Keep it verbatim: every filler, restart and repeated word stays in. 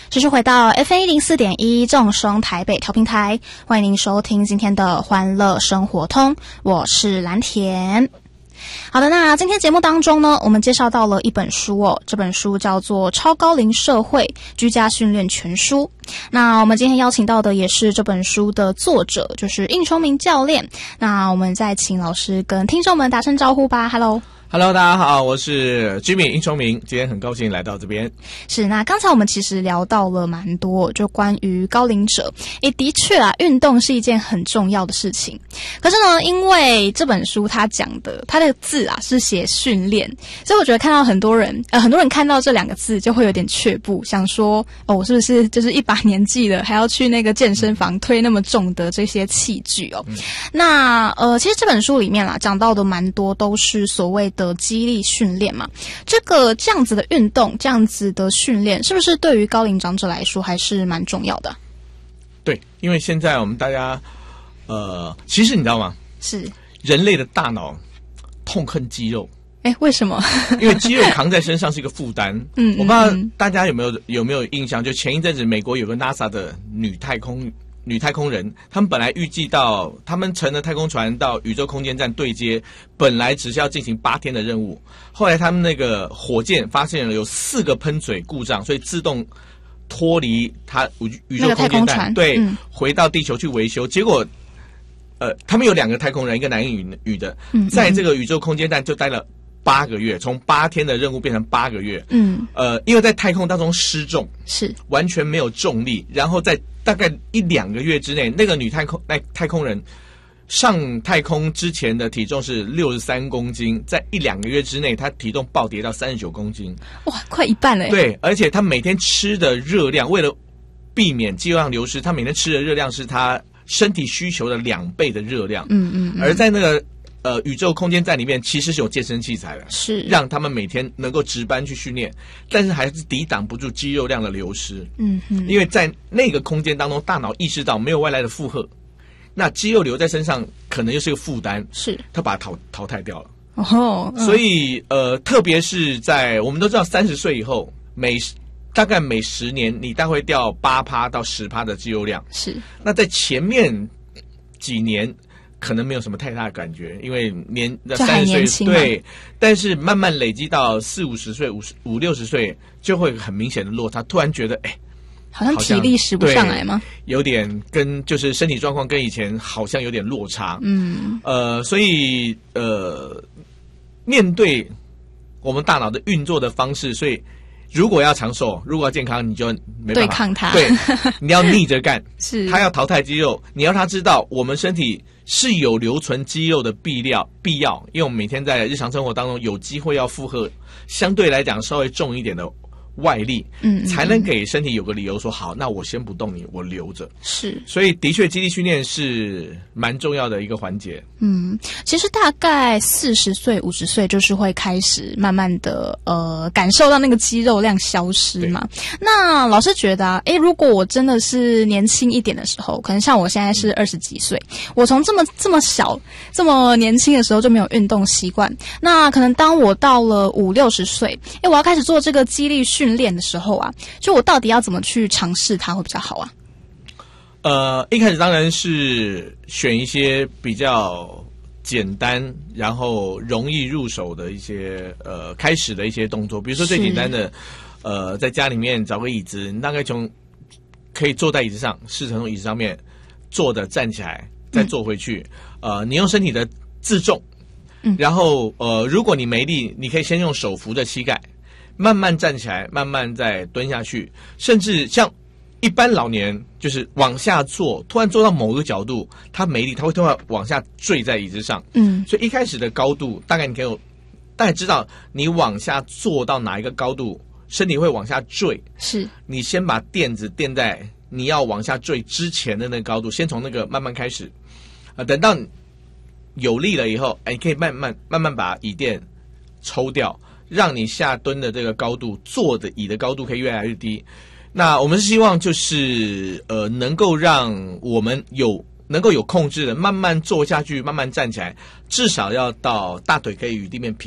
持续回到 F M 一零四点一正声台北调频台，欢迎您收听今天的欢乐生活通，我是蓝田。好的，那今天节目当中呢，我们介绍到了一本书哦，这本书叫做《超高龄社会居家训练全书》。那我们今天邀请到的也是这本书的作者，就是应聪明教练。那我们再请老师跟听众们打声招呼吧。Hello。Hello， 大家好，我是 Jimmy 应聪明，今天很高兴来到这边。 是，那刚才我们其实聊到了蛮多，就关于高龄者，也的确啊，运动是一件很重要的事情。可是呢，因为这本书它讲的，它的字啊是写训练，所以我觉得看到很多人，呃，很多人看到这两个字就会有点却步，想说，哦，我是不是就是一把年纪了，还要去那个健身房推那么重的这些器具哦？嗯、那呃，其实这本书里面啦，讲到的蛮多都是所谓的肌力训练嘛，这个这样子的运动，这样子的训练，是不是对于高龄长者来说还是蛮重要的？ 对，因为现在我们大家，呃，其实你知道吗？ 是人类的大脑痛恨肌肉。 哎，为什么？ 因为肌肉扛在身上是一个负担。嗯，我不知道大家有没有有没有印象？就前一阵子，美国有个 NASA 的女太空。女太空人，他们本来预计到他们乘了太空船到宇宙空间站对接，本来只是要进行八天的任务，后来他们那个火箭发现了有四个喷嘴故障，所以自动脱离它宇宙空间站，对、嗯，回到地球去维修。结果，呃，他们有两个太空人，一个男一个女的，在这个宇宙空间站就待了八个月，从八天的任务变成八个月。嗯，呃，因为在太空当中失重，是完全没有重力，然后在大概一两个月之内，那个女太空那太空人上太空之前的体重是六十三公斤，在一两个月之内，她体重暴跌到三十九公斤， 哇，快一半了耶！ 对，而且她每天吃的热量，为了避免肌肉量流失，她每天吃的热量是她身体需求的两倍的热量。嗯嗯, 嗯，而在那个呃宇宙空间站里面，其实是有健身器材的，是让他们每天能够值班去训练，但是还是抵挡不住肌肉量的流失。嗯嗯，因为在那个空间当中，大脑意识到没有外来的负荷，那肌肉留在身上可能又是个负担，是他把它淘淘汰掉了。哦，嗯、所以呃，特别是在我们都知道，三十岁以后，每大概每十年你大概会掉八趴到十趴的肌肉量。是，那在前面几年。可能没有什么太大的感觉，因为年三十岁对，但是慢慢累积到四五十岁、五十五六十岁，就会很明显的落差。突然觉得，哎， 好像体力使不上来吗？ 有点跟就是身体状况跟以前好像有点落差。嗯，呃，所以呃，面对我们大脑的运作的方式，所以如果要长寿，如果要健康，你就没办法对抗它。 对，你要逆着干。 是， 他要淘汰肌肉，你要他知道我们身体是有留存肌肉的必要必要，因为我们每天在日常生活当中有机会要负荷相对来讲稍微重一点的外力，嗯，才能给身体有个理由说好，那我先不动你，我留着。是，所以的确肌力训练是蛮重要的一个环节。 嗯，其实大概四十岁、五十岁就是会开始慢慢的呃感受到那个肌肉量消失嘛。那老师觉得啊，诶，如果我真的是年轻一点的时候，可能像我现在是二十几岁，我从这么这么小、这么年轻的时候就没有运动习惯，那可能当我到了五六十岁，诶，我要开始做这个肌力训练。训练的时候啊，就我到底要怎么去尝试它会比较好啊？ 呃，一开始当然是选一些比较简单，然后容易入手的一些呃开始的一些动作，比如说最简单的，呃，在家里面找个椅子，你大概从可以坐在椅子上，试着从椅子上面坐着站起来，再坐回去。嗯、呃，你用身体的自重，嗯，然后呃，如果你没力，你可以先用手扶着膝盖。慢慢站起来，慢慢再蹲下去，甚至像一般老年就是往下坐，突然坐到某个角度，他没力，他会突然往下坠在椅子上。嗯，所以一开始的高度，大概你可以有，大概知道你往下坐到哪一个高度，身体会往下坠。是，你先把垫子垫在你要往下坠之前的那个高度，先从那个慢慢开始。啊、呃，等到有力了以后，哎，你可以慢慢慢慢把椅垫抽掉。让你下蹲的这个高度，坐的椅的高度可以越来越低。那我们是希望就是呃，能够让我们有能够有控制的，慢慢坐下去，慢慢站起来，至少要到大腿可以与地面平。